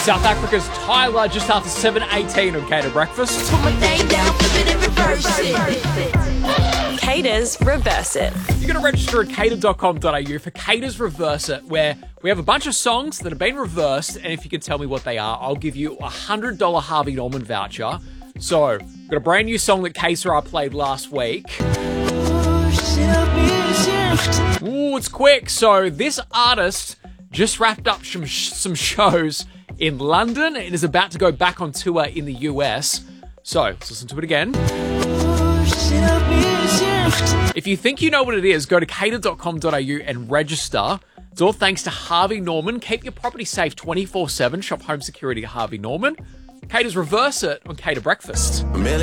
South Africa's Tyler just after 7:18 on Cater Breakfast. Put my thing down, flip it and reverse it. Cater's Reverse It. You're going to register at cater.com.au for Cater's Reverse It, where we have a bunch of songs that have been reversed, and if you can tell me what they are, I'll give you a $100 Harvey Norman voucher. So, we've got a brand new song that K-Sara played last week. Ooh, it's quick. So, this artist just wrapped up some shows in London and is about to go back on tour in the US. So, let's listen to it again. If you think you know what it is, go to cater.com.au and register. It's all thanks to Harvey Norman. Keep your property safe 24/7. Shop home security at Harvey Norman. Cater's Reverse It on Cater Breakfast.